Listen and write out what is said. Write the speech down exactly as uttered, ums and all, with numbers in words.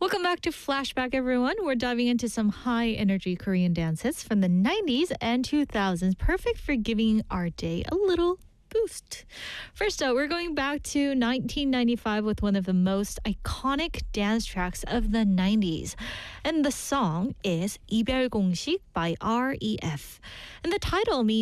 Welcome back to Flashback, everyone. We're diving into some high-energy Korean dance hits from the nineties and two thousands, perfect for giving our day a little boost. First up, we're going back to nineteen ninety-five with one of the most iconic dance tracks of the nineties. And the song is 이별 공식 by R E F. And the title means